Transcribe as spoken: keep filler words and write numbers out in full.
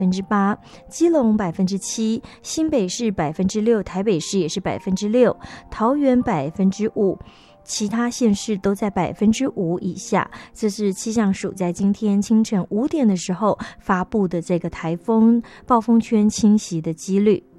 分之八，基隆百分之七，新北市百分之六，台北市也是百分之六，桃园百分之五。其他县市都在百分之五以下，这是气象署在今天清晨五点的时候发布的这个台风暴风圈侵袭的几率。